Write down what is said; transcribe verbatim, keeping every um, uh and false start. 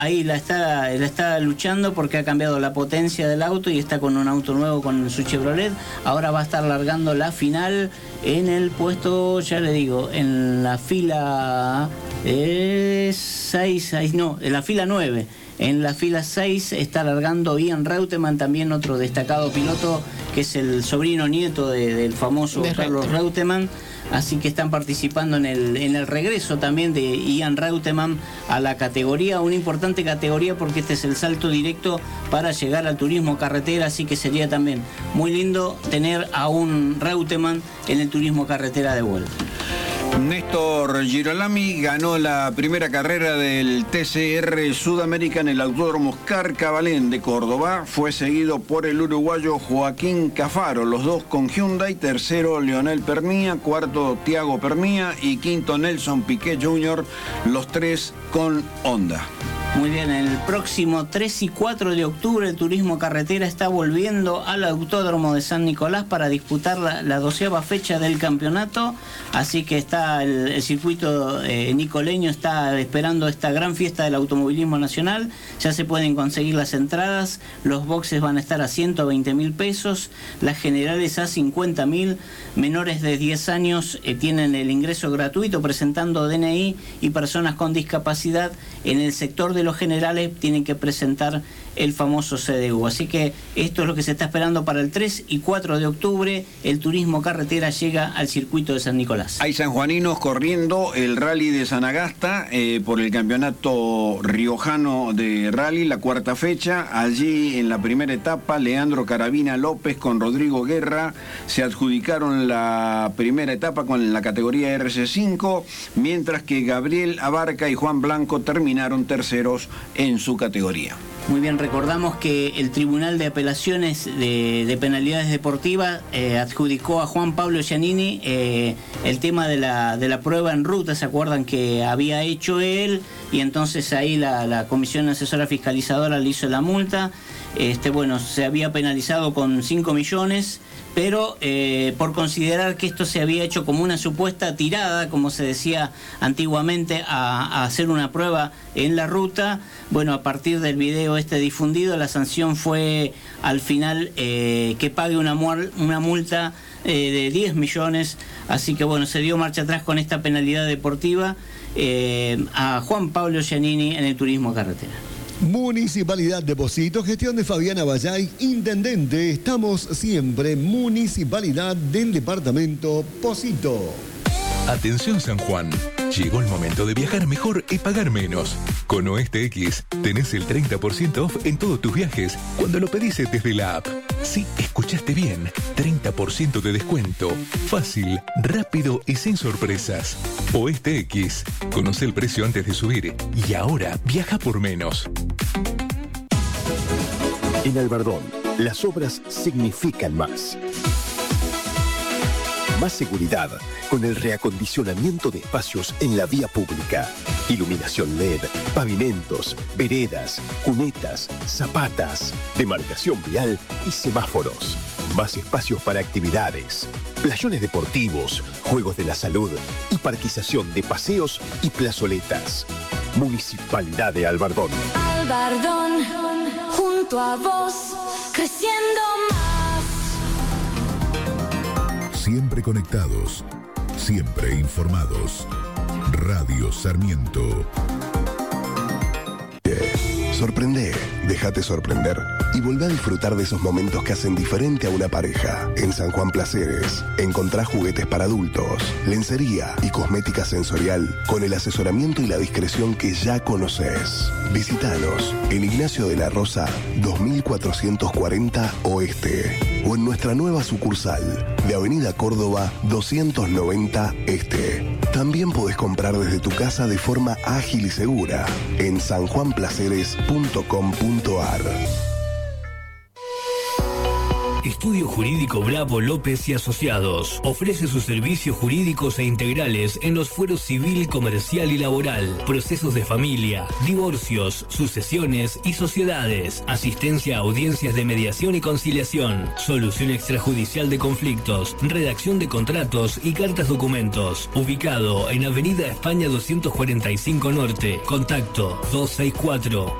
Ahí la está, la está luchando porque ha cambiado la potencia del auto y está con un auto nuevo con su Chevrolet. Ahora va a estar largando la final en el puesto, ya le digo, en la fila seis, no, en la fila nueve. En la fila seis está largando Ian Reutemann, también otro destacado piloto que es el sobrino nieto de, del famoso de Carlos Reutemann. Así que están participando en el, en el regreso también de Ian Reutemann a la categoría, una importante categoría porque este es el salto directo para llegar al turismo carretera, así que sería también muy lindo tener a un Reutemann en el turismo carretera de vuelta. Néstor Girolami ganó la primera carrera del T C R Sudamérica en el Autódromo Oscar Cabalén de Córdoba. Fue seguido por el uruguayo Joaquín Cafaro, los dos con Hyundai. Tercero, Leonel Pernía. Cuarto, Tiago Pernía. Y quinto, Nelson Piquet junior Los tres con Honda. Muy bien, el próximo tres y cuatro de octubre el turismo carretera está volviendo al Autódromo de San Nicolás para disputar la, la doceava fecha del campeonato, así que está el, el circuito eh, nicoleño está esperando esta gran fiesta del automovilismo nacional. Ya se pueden conseguir las entradas, los boxes van a estar a ciento veinte mil pesos, las generales a cincuenta mil, menores de diez años eh, tienen el ingreso gratuito presentando D N I y personas con discapacidad en el sector de los generales tienen que presentar el famoso C D U. Así que esto es lo que se está esperando para el tres y cuatro de octubre. El turismo carretera llega al circuito de San Nicolás. Hay sanjuaninos corriendo el rally de San Agasta eh, por el campeonato riojano de rally, la cuarta fecha. Allí en la primera etapa, Leandro Carabina López con Rodrigo Guerra se adjudicaron la primera etapa con la categoría R C cinco, mientras que Gabriel Abarca y Juan Blanco terminaron terceros en su categoría. Muy bien, recordamos que el Tribunal de Apelaciones de, de Penalidades Deportivas eh, adjudicó a Juan Pablo Giannini eh, el tema de la, de la prueba en ruta. ¿Se acuerdan que había hecho él? Y entonces ahí la, la Comisión Asesora Fiscalizadora le hizo la multa. Este, bueno, se había penalizado con cinco millones, pero eh, por considerar que esto se había hecho como una supuesta tirada, como se decía antiguamente, a, a hacer una prueba en la ruta. Bueno, a partir del video este difundido, la sanción fue al final eh, que pague una, una multa eh, de diez millones, así que bueno, se dio marcha atrás con esta penalidad deportiva eh, a Juan Pablo Giannini en el turismo carretera. Municipalidad de Pocito, gestión de Fabiana Bayay, intendente. Estamos siempre, Municipalidad del Departamento Pocito. Atención San Juan, llegó el momento de viajar mejor y pagar menos. Con Oeste X tenés el treinta por ciento off en todos tus viajes cuando lo pedís desde la app. Sí, escuchaste bien, treinta por ciento de descuento. Fácil, rápido y sin sorpresas. Oeste X, conoce el precio antes de subir y ahora viaja por menos. En Albardón, las obras significan más. Más seguridad con el reacondicionamiento de espacios en la vía pública. Iluminación L E D, pavimentos, veredas, cunetas, zapatas, demarcación vial y semáforos. Más espacios para actividades, playones deportivos, juegos de la salud y parquización de paseos y plazoletas. Municipalidad de Albardón. Albardón, junto a vos, creciendo más. Siempre conectados, siempre informados. Radio Sarmiento. Sorprende, déjate sorprender y volvé a disfrutar de esos momentos que hacen diferente a una pareja. En San Juan Placeres encontrás juguetes para adultos, lencería y cosmética sensorial con el asesoramiento y la discreción que ya conoces. Visítanos en Ignacio de la Rosa dos mil cuatrocientos cuarenta Oeste o en nuestra nueva sucursal de Avenida Córdoba doscientos noventa Este. También podés comprar desde tu casa de forma ágil y segura en san juan placeres punto com punto ar. Estudio Jurídico Bravo López y Asociados. Ofrece sus servicios jurídicos e integrales en los fueros civil, comercial y laboral, procesos de familia, divorcios, sucesiones y sociedades, asistencia a audiencias de mediación y conciliación, solución extrajudicial de conflictos, redacción de contratos y cartas documentos. Ubicado en Avenida España doscientos cuarenta y cinco Norte. Contacto dos seis cuatro,